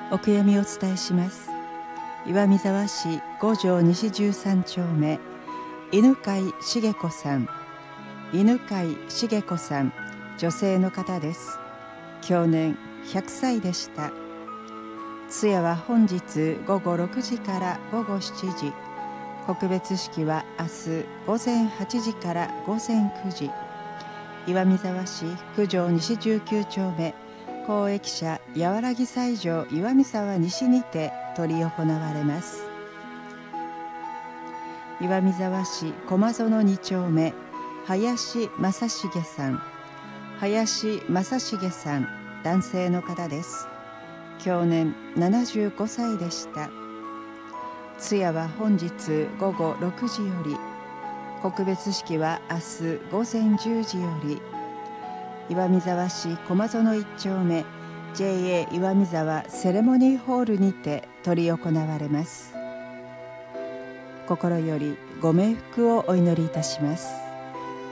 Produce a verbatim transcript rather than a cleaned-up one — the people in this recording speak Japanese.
お悔やみをお伝えします。岩見沢市五条西十三丁目、犬飼茂子さん。犬飼茂子さん、女性の方です。享年ひゃくさいでした。通夜は本日午後ろくじから午後しちじ、告別式は明日午前はちじから午前くじ、岩見沢市九条西じゅうきゅう丁目、公益社やわらぎ斎場岩見沢西にて執り行われます。岩見沢市駒園に丁目、林正成さん。林正成さん、男性の方です。享年ななじゅうごさいでした。通夜は本日午後ろくじより、告別式は明日午前じゅうじより、岩見沢市駒園いち丁目 ジェイエー 岩見沢セレモニーホールにて執り行われます。心よりご冥福をお祈りいたします。